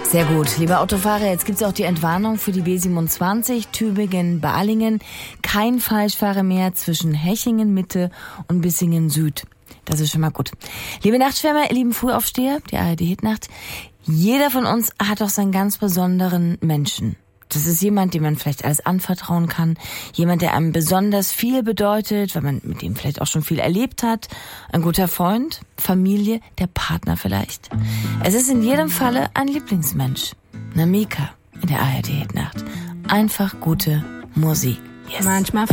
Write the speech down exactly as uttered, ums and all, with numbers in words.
Sehr gut. Lieber Autofahrer, jetzt gibt's auch die Entwarnung für die B siebenundzwanzig Tübingen-Balingen. Kein Falschfahrer mehr zwischen Hechingen Mitte und Bissingen Süd. Das ist schon mal gut. Liebe Nachtschwärmer, lieben Frühaufsteher, die A R D-Hitnacht. Jeder von uns hat doch seinen ganz besonderen Menschen. Das ist jemand, dem man vielleicht alles anvertrauen kann. Jemand, der einem besonders viel bedeutet, weil man mit dem vielleicht auch schon viel erlebt hat. Ein guter Freund, Familie, der Partner vielleicht. Es ist in jedem Falle ein Lieblingsmensch. Namika in der A R D-Hitnacht. Einfach gute Musik. Yes. Manchmal